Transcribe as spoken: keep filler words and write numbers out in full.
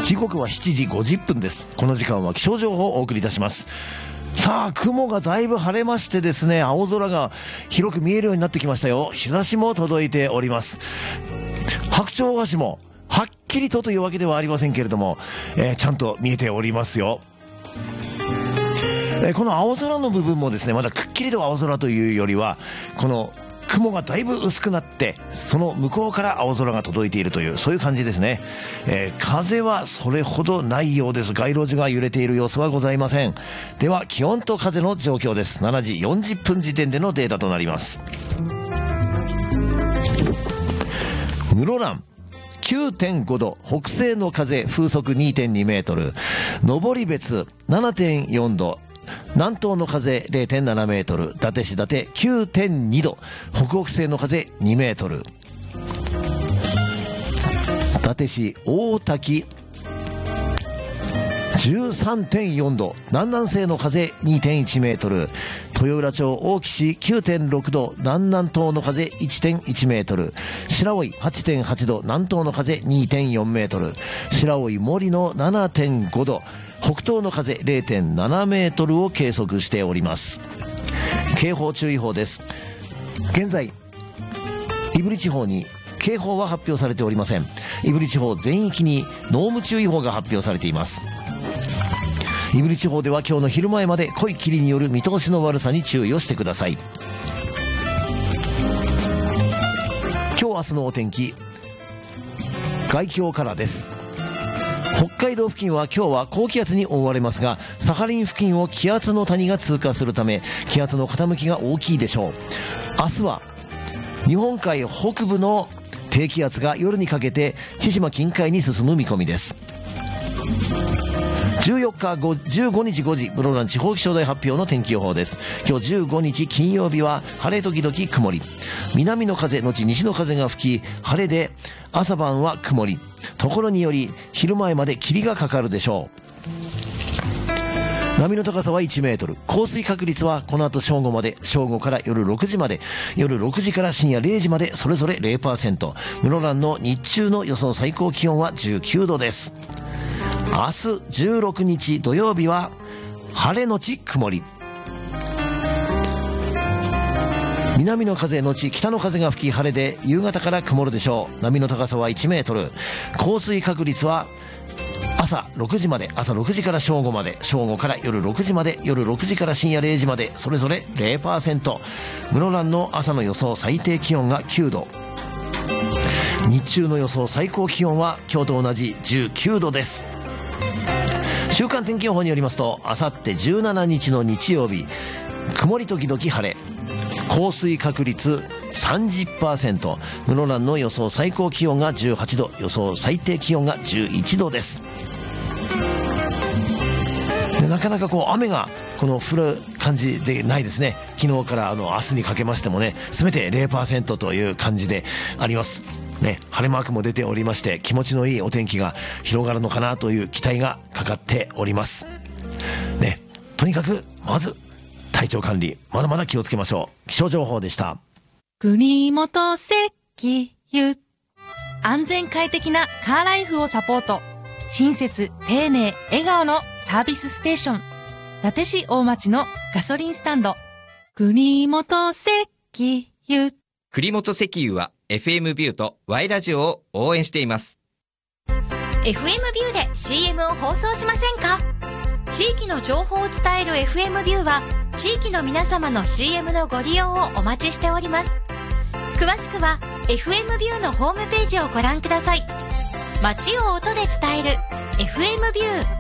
時刻はしちじごじゅっぷんです。この時間は気象情報をお送りいたします。さあ、雲がだいぶ晴れましてですね、青空が広く見えるようになってきましたよ。日差しも届いております。白鳥大橋もはっきりとというわけではありませんけれども、えー、ちゃんと見えておりますよ。えー、この青空の部分もですね、まだくっきりと青空というよりは、この雲がだいぶ薄くなって、その向こうから青空が届いているという、そういう感じですね。えー、風はそれほどないようです。街路樹が揺れている様子はございません。では気温と風の状況です。しちじよんじゅっぷん時点でのデータとなります。室蘭 きゅうてんごど、北西の風風速 にてんにメートル、登別 ななてんよんど、南東の風 れいてんななメートル、伊達市伊達 きゅうてんにど、北北西の風にメートル、伊達市大滝 じゅうさんてんよんど、南南西の風 にてんいちメートル、豊浦町大木市 きゅうてんろくど、南南東の風 いってんいちメートル、白老 はちてんはちど、南東の風 にてんよんメートル、白老森の ななてんごど、北東の風 れいてんななメートルを計測しております。警報注意報です。現在胆振地方に警報は発表されておりません。胆振地方全域に濃霧注意報が発表されています。胆振地方では今日の昼前まで濃い霧による見通しの悪さに注意をしてください。今日明日のお天気、概況からです。北海道付近は今日は高気圧に覆われますが、サハリン付近を気圧の谷が通過するため、気圧の傾きが大きいでしょう。明日は日本海北部の低気圧が夜にかけて千島近海に進む見込みです。じゅうよっかじゅうごにちごじ、室蘭地方気象台発表の天気予報です。今日じゅうごにち金曜日は晴れ時々曇り、南の風のち西の風が吹き、晴れで朝晩は曇り、ところにより昼前まで霧がかかるでしょう。波の高さはいちメートル、降水確率はこの後正午まで、正午から夜ろくじまで、夜ろくじから深夜れいじまでそれぞれ ゼロパーセント。 室蘭の日中の予想最高気温はじゅうきゅうどです。明日じゅうろくにち土曜日は晴れのち曇り、南の風のち北の風が吹き、晴れで夕方から曇るでしょう。波の高さはいちメートル、降水確率は朝ろくじまで、朝ろくじから正午まで、正午から夜ろくじまで、夜ろくじから深夜れいじまでそれぞれ ゼロパーセント。 室蘭の朝の予想最低気温がきゅうど、日中の予想最高気温は今日と同じじゅうきゅうどです。週間天気予報によりますと、あさってじゅうしちにちの日曜日、曇り時々晴れ、降水確率 さんじゅっパーセント、 室蘭の予想最高気温がじゅうはちど、予想最低気温がじゅういちどです。でなかなかこう雨がこの降る感じでないですね。昨日からあの明日にかけましてもね、全て ゼロパーセント という感じでありますね。晴れマークも出ておりまして、気持ちのいいお天気が広がるのかなという期待がかかっておりますね。とにかくまず体調管理、まだまだ気をつけましょう。気象情報でした。 国本石油、安全快適なカーライフをサポート、親切丁寧笑顔のサービスステーション、伊達市大町のガソリンスタンド、国本石油。 栗本石油は エフエム ビューと Y ラジオを応援しています。 エフエム ビューで シーエム を放送しませんか？地域の情報を伝える エフエム ビューは地域の皆様の シーエム のご利用をお待ちしております。詳しくは エフエム ビューのホームページをご覧ください。街を音で伝える エフエム ビュー。